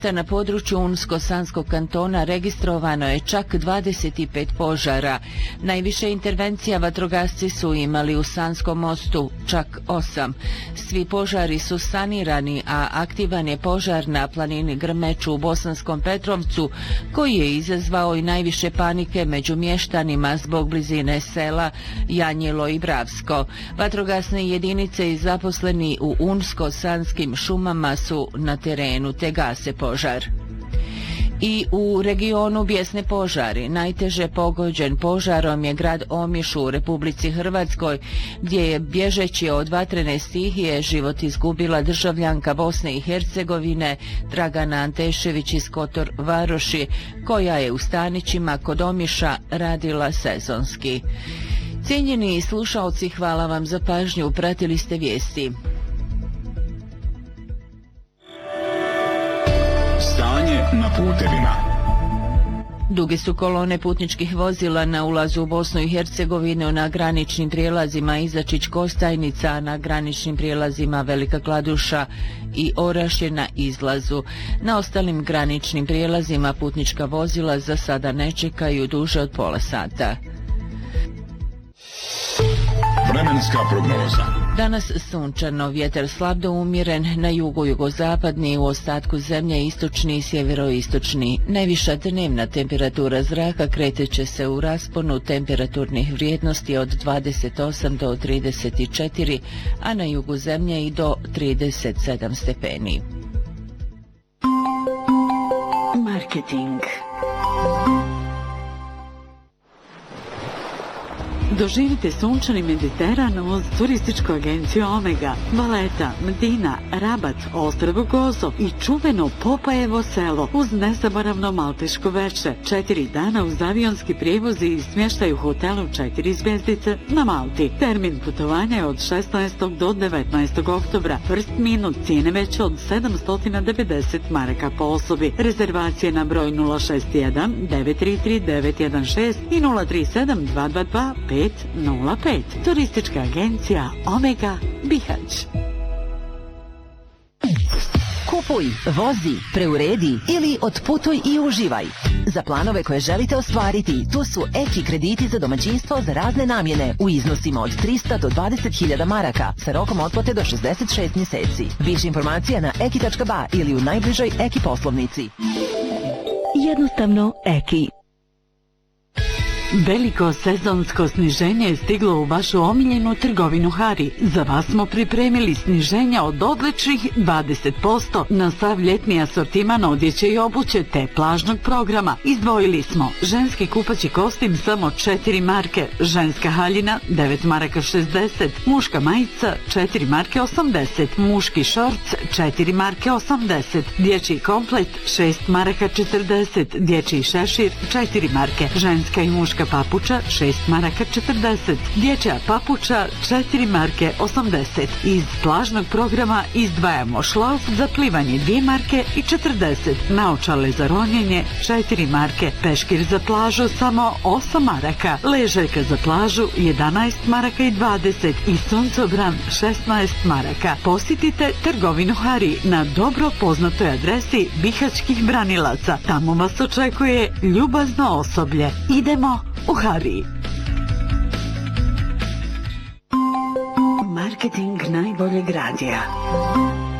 Na području Unsko-Sanskog kantona registrovano je čak 25 požara. Najviše intervencija vatrogasci su imali u Sanskom mostu, čak 8. Svi požari su sanirani, a aktivan je požar na planini Grmeču u Bosanskom Petrovcu, koji je izazvao i najviše panike među mještanima zbog blizine sela Janjilo i Bravsko. Vatrogasne jedinice i zaposleni u Unsko-Sanskim šumama su na terenu te gase požar. I u regionu bijesne požari. Najteže pogođen požarom je grad Omiš u Republici Hrvatskoj, gdje je bježeći od vatrene stihije život izgubila državljanka Bosne i Hercegovine Dragana Antešević iz Kotor Varoši, koja je u stanićima kod Omiša radila sezonski. Cijenjeni slušaoci, hvala vam za pažnju, pratili ste vijesti. Stanje na putevima. Duge su kolone putničkih vozila na ulazu u Bosnu i Hercegovinu na graničnim prijelazima Izačić-Kostajnica, a na graničnim prijelazima Velika Kladuša i Orašje na izlazu. Na ostalim graničnim prijelazima putnička vozila za sada ne čekaju duže od pola sata. Vremenska prognoza. Danas sunčano, vjetar slab do umjeren, na jugu jugozapadni, u ostatku zemlje istočni i sjeveroistočni. Najviša dnevna temperatura zraka kreteće se u rasponu temperaturnih vrijednosti od 28 do 34, a na jugu zemlje i do 37 stepeni. Marketing. Doživite sunčani Mediteran uz turističku agenciju Omega, Valeta, Medina, Rabat, Ostrvo Gozo i čuveno Popajevo selo uz nezaboravno malteško veče. 4 dana uz avionski prijevoz i smještaj u hotelu 4 zvjezdice na Malti. Termin putovanja je od 16. do 19. oktobra. First minut cijene veće od 790 maraka po osobi. Rezervacije na broj 061 933 916 i 037 222 505. Turistička agencija Omega Bihać. Kupuj, vozi, preuredi ili otputuj i uživaj. Za planove koje želite ostvariti, tu su Eki krediti za domaćinstvo za razne namjene u iznosima od 300 do 20.000 maraka sa rokom otplate do 66 mjeseci. Više informacija na eki.ba ili u najbližoj Eki poslovnici. Jednostavno Eki. Veliko sezonsko sniženje je stiglo u vašu omiljenu trgovinu Hari. Za vas smo pripremili sniženja od odličnih 20% na sav ljetni asortiman odjeće i obuće te plažnog programa. Izdvojili smo ženski kupaći kostim samo 4 marke, ženska haljina 9 maraka 60, muška majica 4 marke 80, muški šorc 4 marke 80, dječji komplet 6 maraka 40, dječji šešir 4 marke, ženska i muška papuča 6 maraka 40, dječja papuča 4 marke 80. Iz plažnog programa izdvajamo šlauf za plivanje 2 marke i 40, naočale za ronjenje 4 marke, peškir za plažu samo 8 maraka, ležaljka za plažu 11 maraka i 20 i suncobran 16 maraka. Posjetite trgovinu Hari na dobro poznatoj adresi Bihaćkih branilaca. Tamo vas očekuje ljubazno osoblje. Idemo u Hari. Marketing najboljeg radija.